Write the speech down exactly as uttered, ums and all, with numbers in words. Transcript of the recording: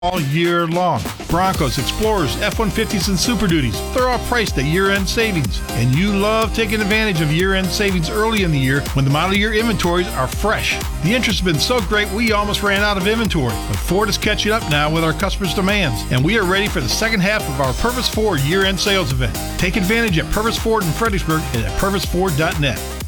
all year long. Broncos, Explorers, F one fifties, and Super Duties. They're all priced at year-end savings. And you love taking advantage of year-end savings early in the year when the model year inventories are fresh. The interest has been so great we almost ran out of inventory. But Ford is catching up now with our customers' demands. And we are ready for the second half of our Purvis Ford year-end sales event. Take advantage at Purvis Ford in Fredericksburg and at purvis ford dot net.